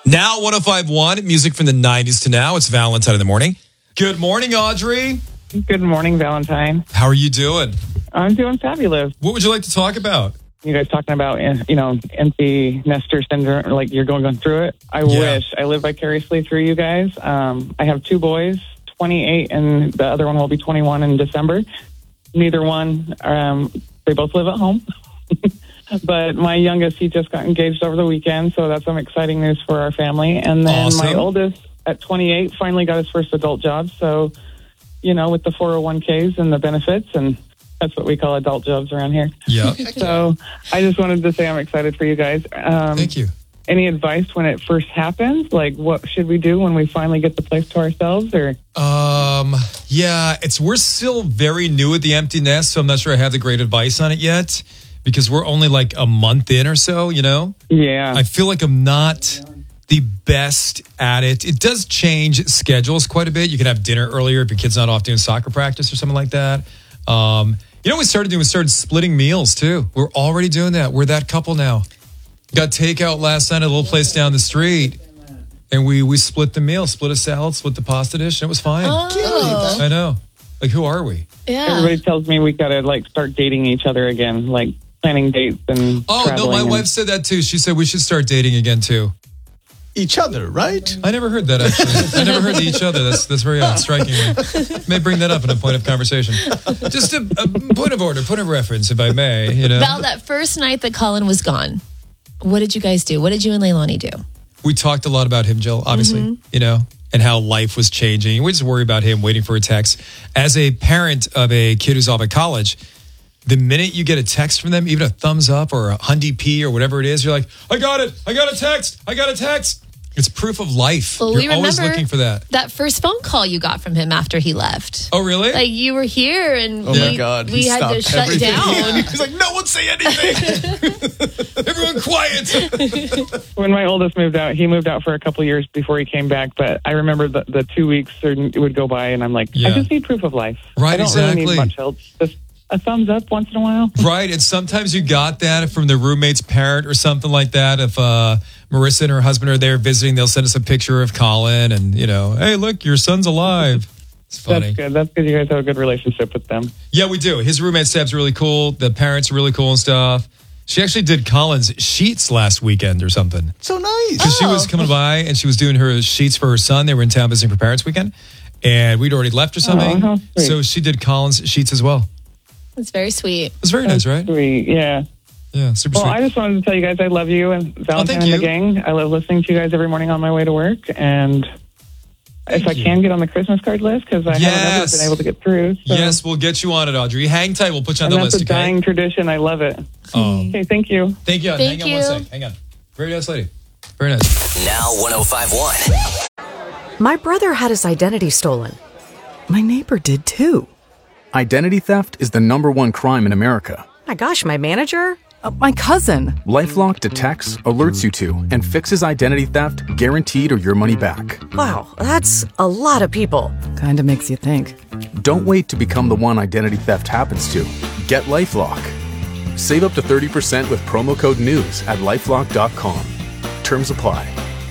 Now 105.1, music from the 90s to now. It's Valentine in the morning. Good morning, Audrey. Good morning, Valentine. How are you doing? I'm doing fabulous. What would you like to talk about? You guys talking about, empty nester syndrome, like you're going through it? I wish I lived vicariously through you guys. I have two boys, 28, and the other one will be 21 in December. Neither one, they both live at home. But my youngest, he just got engaged over the weekend, so that's some exciting news for our family. And then my oldest, at 28, finally got his first adult job. So, with the 401ks and the benefits, and that's what we call adult jobs around here. Yeah. So I just wanted to say I'm excited for you guys. Thank you. Any advice when it first happens? Like, what should we do when we finally get the place to ourselves? Or we're still very new at the empty nest, so I'm not sure I have the great advice on it yet. Because we're only like a month in or so, Yeah. I feel like I'm not the best at it. It does change schedules quite a bit. You can have dinner earlier if your kid's not off doing soccer practice or something like that. What we started doing? We started splitting meals too. We're already doing that. We're that couple now. Got takeout last night at a little place down the street. And we split the meal, split a salad, split the pasta dish, and it was fine. Oh. I know. Like, who are we? Yeah. Everybody tells me we got to, start dating each other again, planning dates and no, my wife said that too. She said we should start dating again too. Each other, right? I never heard that, actually. I never heard the each other. That's very striking. May bring that up in a point of conversation. Just a point of order, point of reference, if I may. Val, that first night that Colin was gone, what did you guys do? What did you and Leilani do? We talked a lot about him, Jill, obviously, and how life was changing. We just worry about him waiting for a text. As a parent of a kid who's off at college, the minute you get a text from them, even a thumbs up or a Hyundai P or whatever it is, you're like, I got it. I got a text. It's proof of life. Well, you're always looking for that. That first phone call you got from him after he left. Oh, really? Like, you were here and my God, we had to shut everything. down. He's like, no one say anything. Everyone quiet. When my oldest moved out, he moved out for a couple years before he came back. But I remember the 2 weeks it would go by and I'm like, I just need proof of life. Right, I don't really need much else. Just a thumbs up once in a while. Right, and sometimes you got that from the roommate's parent or something like that. If Marissa and her husband are there visiting, they'll send us a picture of Colin and, hey, look, your son's alive. It's funny. That's good. That's good. You guys have a good relationship with them. Yeah, we do. His roommate, Seb's really cool. The parents are really cool and stuff. She actually did Colin's sheets last weekend or something. So nice. Because she was coming by and she was doing her sheets for her son. They were in town visiting for Parents Weekend. And we'd already left or something. how sweet. So she did Colin's sheets as well. It's very sweet. It's very nice, right? Sweet, yeah. Yeah, super Well, sweet. I just wanted to tell you guys I love you and Valentine and the gang. I love listening to you guys every morning on my way to work. And if I can get on the Christmas card list, because I haven't ever been able to get through. So. Yes, we'll get you on it, Audrey. Hang tight. We'll put you on the list, That's a dying tradition. I love it. Oh. Okay, thank you. Thank you. Thank Hang on you. one second. Hang on. Very nice lady. Very nice. Now 105.1. My brother had his identity stolen. My neighbor did too. Identity theft is the #1 crime in America. My gosh, my manager? My cousin. LifeLock detects, alerts you to, and fixes identity theft guaranteed or your money back. Wow, that's a lot of people. Kinda makes you think. Don't wait to become the one identity theft happens to. Get LifeLock. Save up to 30% with promo code NEWS at LifeLock.com. Terms apply.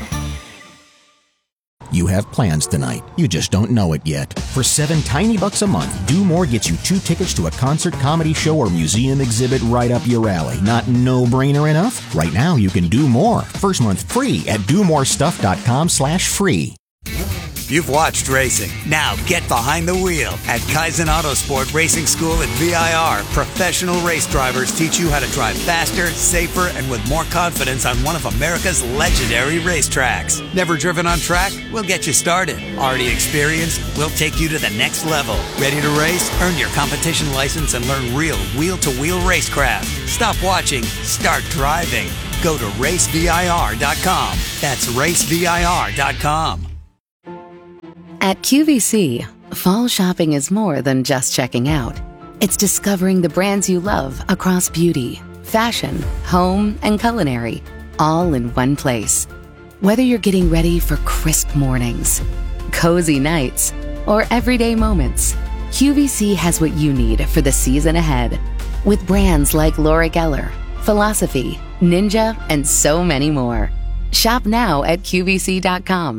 You have plans tonight. You just don't know it yet. For $7 tiny bucks a month, Do More gets you 2 tickets to a concert, comedy show, or museum exhibit right up your alley. Not no-brainer enough? Right now, you can do more. First month free at domorestuff.com/free. You've watched racing. Now get behind the wheel. At Kaizen Autosport Racing School at VIR, professional race drivers teach you how to drive faster, safer, and with more confidence on one of America's legendary racetracks. Never driven on track? We'll get you started. Already experienced? We'll take you to the next level. Ready to race? Earn your competition license and learn real wheel-to-wheel racecraft. Stop watching. Start driving. Go to racevir.com. That's racevir.com. At QVC, fall shopping is more than just checking out. It's discovering the brands you love across beauty, fashion, home, and culinary, all in one place. Whether you're getting ready for crisp mornings, cozy nights, or everyday moments, QVC has what you need for the season ahead. With brands like Laura Geller, Philosophy, Ninja, and so many more. Shop now at QVC.com.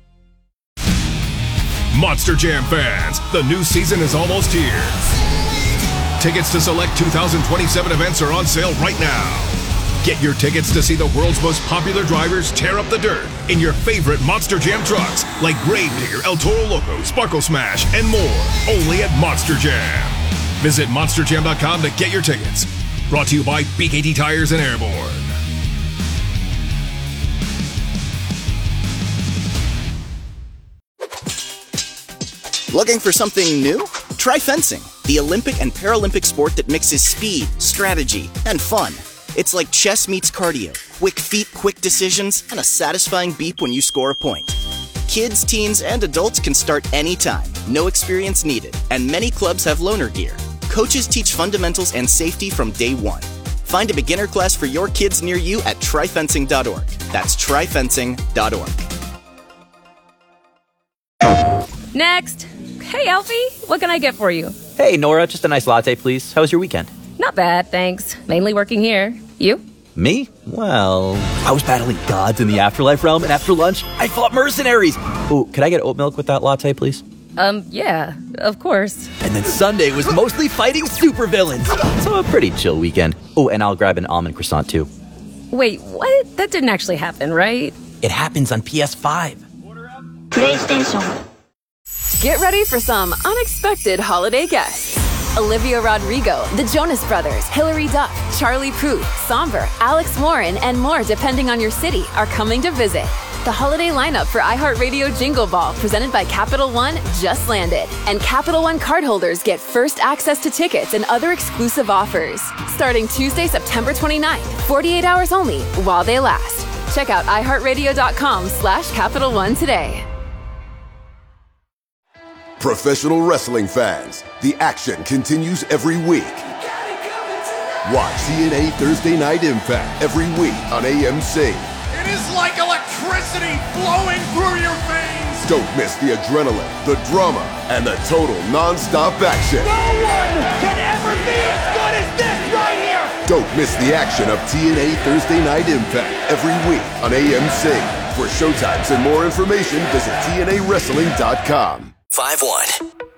Monster Jam fans, the new season is almost here. Tickets to select 2027 events are on sale right now. Get your tickets to see the world's most popular drivers tear up the dirt in your favorite Monster Jam trucks like Gravedigger, El Toro Loco, Sparkle Smash, and more. Only at Monster Jam. Visit monsterjam.com to get your tickets. Brought to you by BKT Tires and Airborne. Looking for something new? Try fencing, the Olympic and Paralympic sport that mixes speed, strategy, and fun. It's like chess meets cardio. Quick feet, quick decisions, and a satisfying beep when you score a point. Kids, teens, and adults can start anytime. No experience needed. And many clubs have loaner gear. Coaches teach fundamentals and safety from day one. Find a beginner class for your kids near you at tryfencing.org. That's tryfencing.org. Next. Hey, Alfie, what can I get for you? Hey, Nora, just a nice latte, please. How was your weekend? Not bad, thanks. Mainly working here. You? Me? Well, I was battling gods in the afterlife realm, and after lunch, I fought mercenaries. Ooh, could I get oat milk with that latte, please? Yeah, of course. And then Sunday was mostly fighting supervillains. So a pretty chill weekend. Oh, and I'll grab an almond croissant, too. Wait, what? That didn't actually happen, right? It happens on PS5. PlayStation. Get ready for some unexpected holiday guests. Olivia Rodrigo, the Jonas Brothers, Hilary Duff, Charlie Puth, Somber, Alex Warren, and more depending on your city are coming to visit. The holiday lineup for iHeartRadio Jingle Ball presented by Capital One just landed. And Capital One cardholders get first access to tickets and other exclusive offers. Starting Tuesday, September 29th, 48 hours only while they last. Check out iHeartRadio.com/Capital One today. Professional wrestling fans, the action continues every week. Watch TNA Thursday Night Impact every week on AMC. It is like electricity flowing through your veins. Don't miss the adrenaline, the drama, and the total non-stop action. No one can ever be as good as this right here. Don't miss the action of TNA Thursday Night Impact every week on AMC. For showtimes and more information, visit TNAWrestling.com. 5-1.